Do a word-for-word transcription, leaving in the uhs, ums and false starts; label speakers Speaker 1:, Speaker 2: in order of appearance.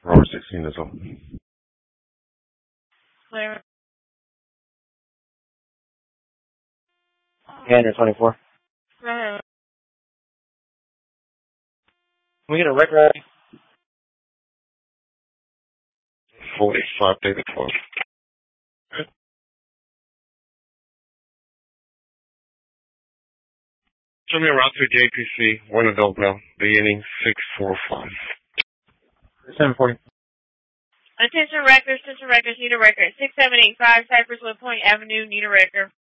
Speaker 1: Robert sixteen as well.
Speaker 2: Clear.
Speaker 3: Hangar twenty-four.
Speaker 2: Go ahead.
Speaker 3: Can we get a record?
Speaker 1: forty-five, David twelve. Okay. Show me a route to J P C, one adult male, beginning six four five.
Speaker 3: seven forty.
Speaker 2: Attention records, attention records, need a record. six seven eight five Cypress Wood Point Avenue, need a record.